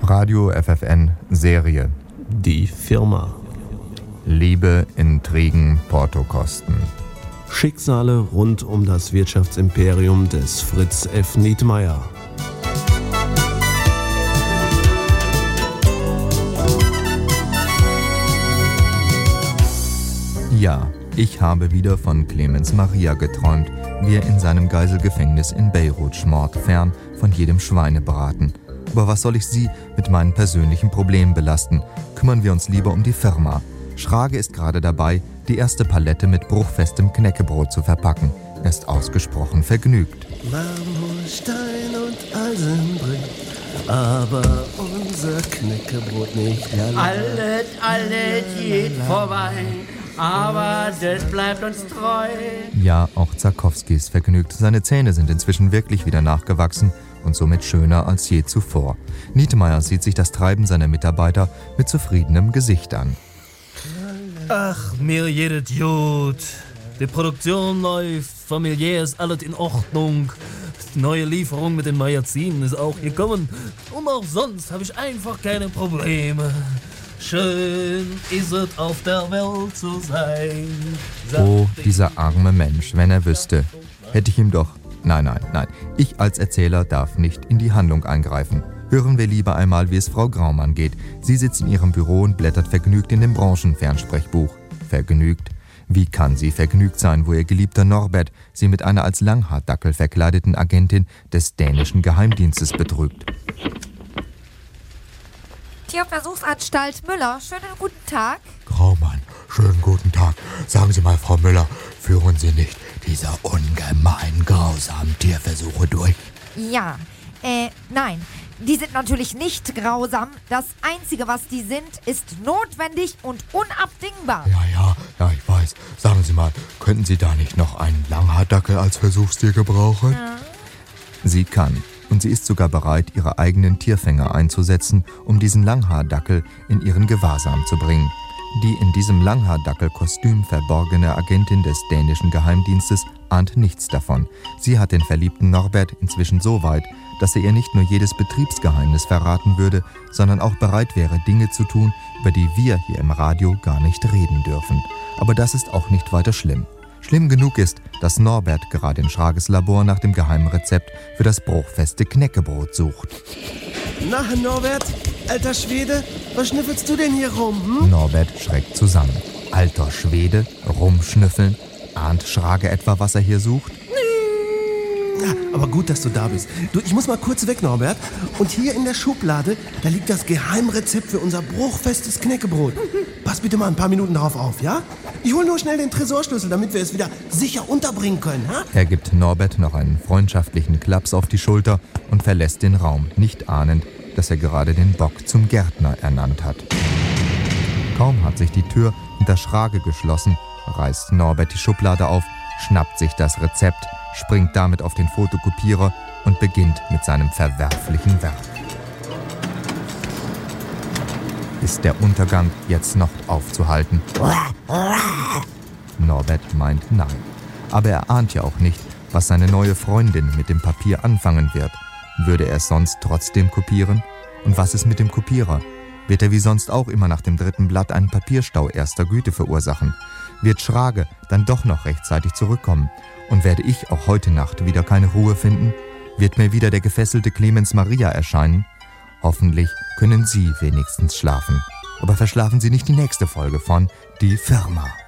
Radio FFN Serie. Die Firma. Liebe, Intrigen, Portokosten. Schicksale rund um das Wirtschaftsimperium des Fritz F. Nietmeyer. Ja, ich habe wieder von Clemens Maria geträumt, wie er in seinem Geiselgefängnis in Beirut schmort, fern von jedem Schweinebraten. Aber was soll ich Sie mit meinen persönlichen Problemen belasten? Kümmern wir uns lieber um die Firma. Schrage ist gerade dabei, die erste Palette mit bruchfestem Knäckebrot zu verpacken. Er ist ausgesprochen vergnügt. Marmor, Stein und Eisen bricht, aber unser Knäckebrot nicht. Alles geht vorbei, aber das bleibt uns treu. Ja, auch Zarkowski ist vergnügt. Seine Zähne sind inzwischen wirklich wieder nachgewachsen und somit schöner als je zuvor. Nietmeyer sieht sich das Treiben seiner Mitarbeiter mit zufriedenem Gesicht an. Ach, mir jedes gut. Die Produktion läuft, familiär ist alles in Ordnung. Die neue Lieferung mit den Magazinen ist auch gekommen. Und auch sonst habe ich einfach keine Probleme. Schön ist es, auf der Welt zu sein. Oh, dieser arme Mensch, wenn er wüsste. Hätte ich ihm doch... Nein. Ich als Erzähler darf nicht in die Handlung eingreifen. Hören wir lieber einmal, wie es Frau Graumann geht. Sie sitzt in ihrem Büro und blättert vergnügt in dem Branchenfernsprechbuch. Vergnügt? Wie kann sie vergnügt sein, wo ihr geliebter Norbert sie mit einer als Langhaardackel verkleideten Agentin des dänischen Geheimdienstes betrügt? Tierversuchsanstalt Müller, schönen guten Tag. Graumann, schönen guten Tag. Sagen Sie mal, Frau Müller, führen Sie nicht diese ungemein grausamen Tierversuche durch? Ja, nein, die sind natürlich nicht grausam. Das Einzige, was die sind, ist notwendig und unabdingbar. Ja, ich weiß. Sagen Sie mal, könnten Sie da nicht noch einen Langhaardackel als Versuchstier gebrauchen? Ja. Sie kann. Und sie ist sogar bereit, ihre eigenen Tierfänger einzusetzen, um diesen Langhaardackel in ihren Gewahrsam zu bringen. Die in diesem Langhaardackel-Kostüm verborgene Agentin des dänischen Geheimdienstes ahnt nichts davon. Sie hat den verliebten Norbert inzwischen so weit, dass er ihr nicht nur jedes Betriebsgeheimnis verraten würde, sondern auch bereit wäre, Dinge zu tun, über die wir hier im Radio gar nicht reden dürfen. Aber das ist auch nicht weiter schlimm. Schlimm genug ist, dass Norbert gerade in Schrages Labor nach dem geheimen Rezept für das bruchfeste Knäckebrot sucht. Na, Norbert, alter Schwede, was schnüffelst du denn hier rum? Norbert schreckt zusammen. Alter Schwede, rumschnüffeln. Ahnt Schrage etwa, was er hier sucht? Ja, aber gut, dass du da bist. Du, ich muss mal kurz weg, Norbert. Und hier in der Schublade, da liegt das Geheimrezept für unser bruchfestes Knäckebrot. Pass bitte mal ein paar Minuten darauf auf, ja? Ich hol nur schnell den Tresorschlüssel, damit wir es wieder sicher unterbringen können, ha? Er gibt Norbert noch einen freundschaftlichen Klaps auf die Schulter und verlässt den Raum, nicht ahnend, dass er gerade den Bock zum Gärtner ernannt hat. Kaum hat sich die Tür hinter Schrage geschlossen, reißt Norbert die Schublade auf, schnappt sich das Rezept, springt damit auf den Fotokopierer und beginnt mit seinem verwerflichen Werk. Ist der Untergang jetzt noch aufzuhalten? Norbert meint nein. Aber er ahnt ja auch nicht, was seine neue Freundin mit dem Papier anfangen wird. Würde er es sonst trotzdem kopieren? Und was ist mit dem Kopierer? Wird er wie sonst auch immer nach dem dritten Blatt einen Papierstau erster Güte verursachen? Wird Schrage dann doch noch rechtzeitig zurückkommen? Und werde ich auch heute Nacht wieder keine Ruhe finden? Wird mir wieder der gefesselte Clemens Maria erscheinen? Hoffentlich können Sie wenigstens schlafen. Aber verschlafen Sie nicht die nächste Folge von Die Firma.